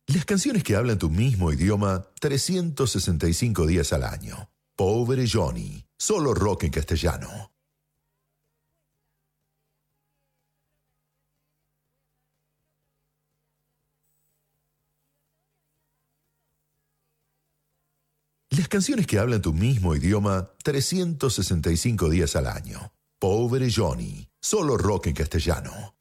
Las canciones que hablan tu mismo idioma 365 días al año. Pobre Johnny, solo rock en castellano. Las canciones que hablan tu mismo idioma 365 días al año. Pobre Johnny, solo rock en castellano.